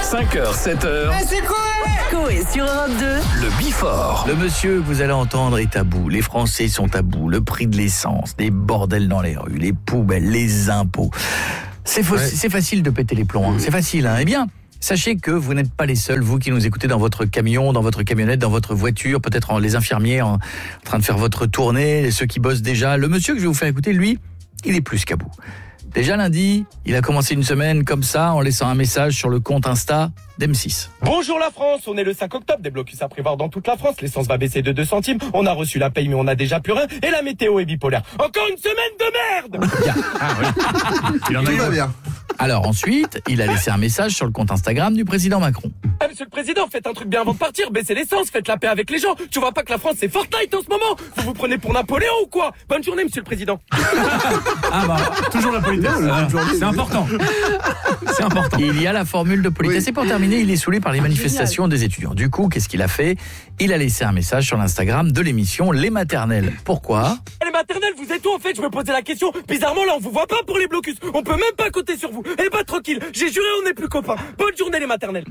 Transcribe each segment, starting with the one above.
5h, 7h. C'est Coé sur Europe 2. Le Before. Le monsieur que vous allez entendre est à bout. Les Français sont à bout. Le prix de l'essence, des bordels dans les rues, les poubelles, les impôts. C'est facile de péter les plombs. C'est facile. Eh bien, sachez que vous n'êtes pas les seuls, vous qui nous écoutez dans votre camion, dans votre camionnette, dans votre voiture, peut-être les infirmiers en train de faire votre tournée, ceux qui bossent déjà. Le monsieur que je vais vous faire écouter, lui, il est plus qu'à bout. Déjà lundi, il a commencé une semaine comme ça en laissant un message sur le compte Insta d'M6. Bonjour la France, on est le 5 octobre, des blocus à prévoir dans toute la France, l'essence va baisser de 2 centimes, on a reçu la paye mais on a déjà plus rien, et la météo est bipolaire. Encore une semaine de merde. Il en a eu bien. Alors ensuite, il a laissé un message sur le compte Instagram du président Macron. Monsieur le président, faites un truc bien avant de partir, baissez l'essence, faites la paix avec les gens. Tu vois pas que la France c'est Fortnite en ce moment? Vous vous prenez pour Napoléon ou quoi? Bonne journée monsieur le président. Toujours la politesse. C'est important. C'est important. Il y a la formule de politesse. Et pour terminer, il est saoulé par les manifestations des étudiants. Du coup, qu'est-ce qu'il a fait? Il a laissé un message sur l'Instagram de l'émission Les Maternelles. Pourquoi? Les maternelles, vous êtes où en fait? Je me posais la question. Bizarrement là, on vous voit pas pour les blocus. On peut même pas compter sur vous. Eh bah tranquille, j'ai juré on n'est plus copains. Bonne journée les maternelles.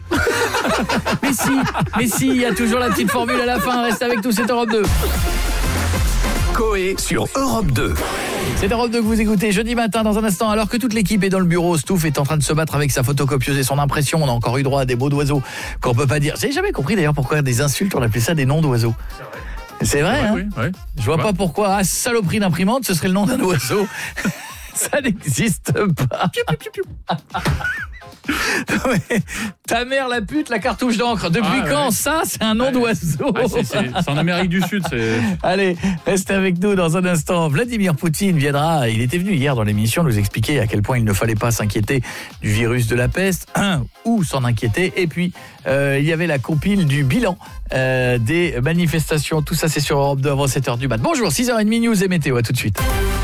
Mais si, il y a toujours la petite formule à la fin. Reste avec nous, c'est Europe 2. Coé sur Europe 2. C'est Europe 2 que vous écoutez jeudi matin dans un instant. Alors que toute l'équipe est dans le bureau, Stouff est en train de se battre avec sa photocopieuse et son impression. On a encore eu droit à des mots d'oiseaux qu'on peut pas dire. J'ai jamais compris d'ailleurs pourquoi des insultes, on appelait ça des noms d'oiseaux. C'est vrai, hein? Oui. Je vois pas pourquoi. Ah, saloperie d'imprimante, ce serait le nom d'un oiseau. Ça n'existe pas. Non mais, ta mère la pute, la cartouche d'encre. Depuis quand ça, c'est un nom d'oiseau? C'est en Amérique du Sud. Allez, restez avec nous dans un instant. Vladimir Poutine viendra. Il était venu hier dans l'émission nous expliquer à quel point il ne fallait pas s'inquiéter du virus de la peste, ou s'en inquiéter. Et puis, il y avait la compile du bilan des manifestations. Tout ça, c'est sur Europe 2 avant 7h du mat. Bonjour, 6h30 news et météo. À tout de suite.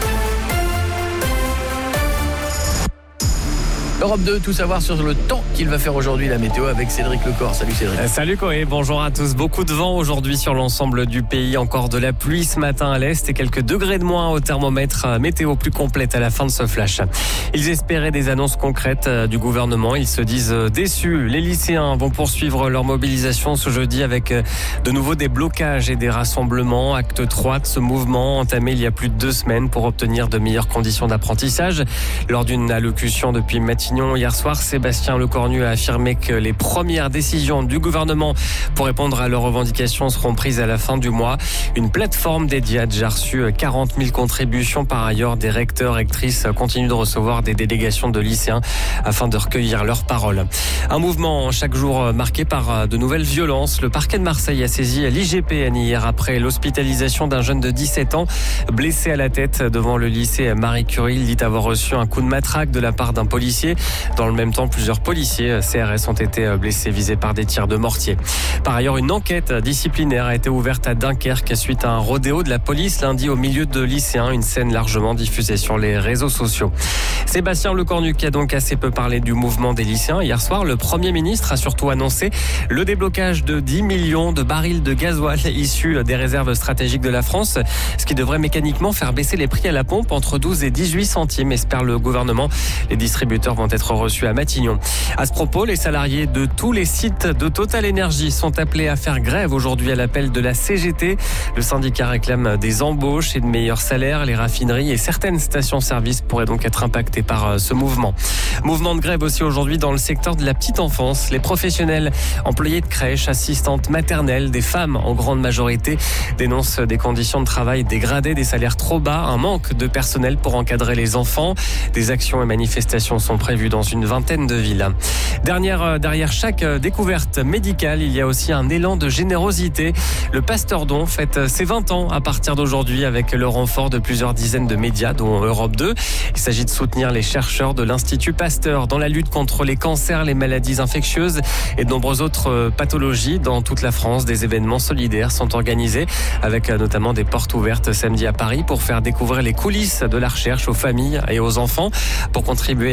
Europe 2, tout savoir sur le temps qu'il va faire aujourd'hui, la météo avec Cédric Lecor. Salut Cédric. Salut Coé, bonjour à tous. Beaucoup de vent aujourd'hui sur l'ensemble du pays. Encore de la pluie ce matin à l'est et quelques degrés de moins au thermomètre. Météo plus complète à la fin de ce flash. Ils espéraient des annonces concrètes du gouvernement. Ils se disent déçus. Les lycéens vont poursuivre leur mobilisation ce jeudi avec de nouveau des blocages et des rassemblements. Acte 3 de ce mouvement entamé il y a plus de 2 semaines pour obtenir de meilleures conditions d'apprentissage. Lors d'une allocution depuis Matignon hier soir, Sébastien Lecornu a affirmé que les premières décisions du gouvernement pour répondre à leurs revendications seront prises à la fin du mois. Une plateforme dédiée a déjà reçu 40 000 contributions. Par ailleurs, des recteurs, rectrices continuent de recevoir des délégations de lycéens afin de recueillir leurs paroles. Un mouvement chaque jour marqué par de nouvelles violences. Le parquet de Marseille a saisi l'IGPN hier après l'hospitalisation d'un jeune de 17 ans blessé à la tête devant le lycée Marie Curie. Il dit avoir reçu un coup de matraque de la part d'un policier. Dans le même temps, plusieurs policiers CRS ont été blessés, visés par des tirs de mortier. Par ailleurs, une enquête disciplinaire a été ouverte à Dunkerque suite à un rodéo de la police lundi au milieu de lycéens, une scène largement diffusée sur les réseaux sociaux. Sébastien Lecornu qui a donc assez peu parlé du mouvement des lycéens. Hier soir, le Premier ministre a surtout annoncé le déblocage de 10 millions de barils de gasoil issus des réserves stratégiques de la France, ce qui devrait mécaniquement faire baisser les prix à la pompe entre 12 et 18 centimes, espère le gouvernement. Les distributeurs vont être reçus à Matignon. À ce propos, les salariés de tous les sites de Total Energy sont appelés à faire grève aujourd'hui à l'appel de la CGT. Le syndicat réclame des embauches et de meilleurs salaires. Les raffineries et certaines stations-service pourraient donc être impactées par ce mouvement. Mouvement de grève aussi aujourd'hui dans le secteur de la petite enfance. Les professionnels employés de crèches, assistantes maternelles, des femmes en grande majorité, dénoncent des conditions de travail dégradées, des salaires trop bas, un manque de personnel pour encadrer les enfants. Des actions et manifestations sont prévues dans une vingtaine de villes. Derrière chaque découverte médicale, il y a aussi un élan de générosité. Le Pasteur Don fête ses 20 ans à partir d'aujourd'hui avec le renfort de plusieurs dizaines de médias, dont Europe 2. Il s'agit de soutenir les chercheurs de l'Institut Pasteur dans la lutte contre les cancers, les maladies infectieuses et de nombreuses autres pathologies. Dans toute la France, des événements solidaires sont organisés avec notamment des portes ouvertes samedi à Paris pour faire découvrir les coulisses de la recherche aux familles et aux enfants. Pour contribuer à hauteur de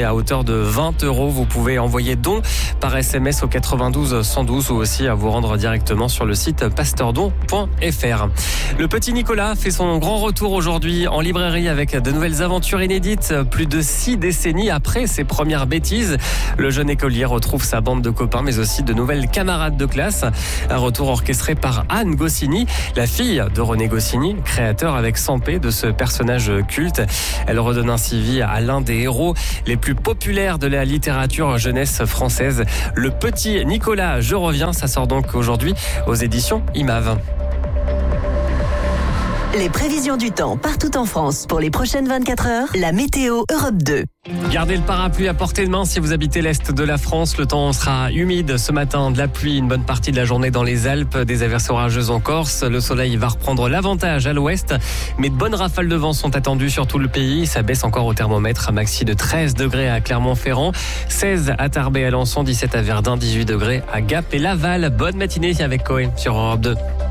de 20 €. Vous pouvez envoyer don par SMS au 92 112 ou aussi à vous rendre directement sur le site pasteurdon.fr. Le petit Nicolas fait son grand retour aujourd'hui en librairie avec de nouvelles aventures inédites. Plus de 6 décennies après ses premières bêtises, le jeune écolier retrouve sa bande de copains mais aussi de nouvelles camarades de classe. Un retour orchestré par Anne Goscinny, la fille de René Goscinny, créateur avec Sampé de ce personnage culte. Elle redonne ainsi vie à l'un des héros les plus populaires de la littérature jeunesse française. Le petit Nicolas, je reviens, ça sort donc aujourd'hui aux éditions Imave. Les prévisions du temps partout en France pour les prochaines 24 heures. La météo Europe 2. Gardez le parapluie à portée de main si vous habitez l'Est de la France. Le temps sera humide ce matin, de la pluie une bonne partie de la journée dans les Alpes, des averses orageuses en Corse. Le soleil va reprendre l'avantage à l'ouest, mais de bonnes rafales de vent sont attendues sur tout le pays. Ça baisse encore au thermomètre, à maxi de 13 degrés à Clermont-Ferrand, 16 à Tarbes et Alençon, 17 à Verdun, 18 degrés à Gap et Laval. Bonne matinée avec Coé sur Europe 2.